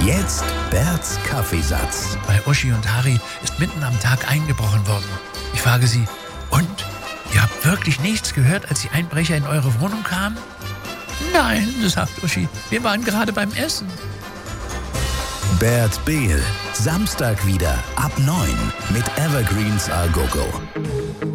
Jetzt Berts Kaffeesatz. Bei Uschi und Harry ist mitten am Tag eingebrochen worden. Ich frage sie, und? Ihr habt wirklich nichts gehört, als die Einbrecher in eure Wohnung kamen? Nein, sagt Uschi, wir waren gerade beim Essen. Bert Behl, Samstag wieder ab 9 mit Evergreens A Go Go.